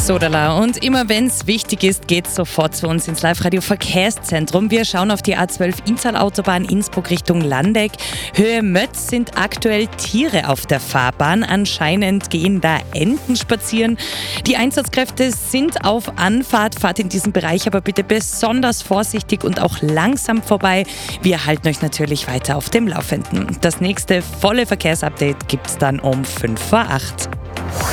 Sodala. Und immer wenn es wichtig ist, geht's sofort zu uns ins Live-Radio-Verkehrszentrum. Wir schauen auf die A12 Inntal-Autobahn Innsbruck Richtung Landeck. Höhe Mötz sind aktuell Tiere auf der Fahrbahn. Anscheinend gehen da Enten spazieren. Die Einsatzkräfte sind auf Anfahrt. Fahrt in diesem Bereich aber bitte besonders vorsichtig und auch langsam vorbei. Wir halten euch natürlich weiter auf dem Laufenden. Das nächste volle Verkehrsupdate gibt's dann um 5 vor 8.